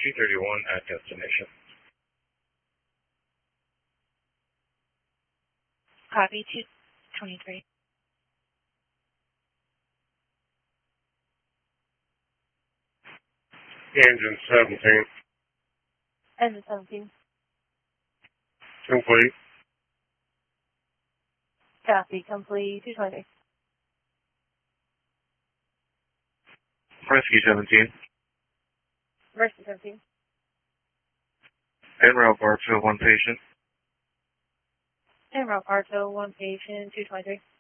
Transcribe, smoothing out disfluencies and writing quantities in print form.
231 at destination. Copy, 223. Engine 17. Engine 17. Complete. Copy, complete, 220. Rescue 17. Rescue 17. En route Barksville, 1 patient. En route Bartow, 1 patient, 223.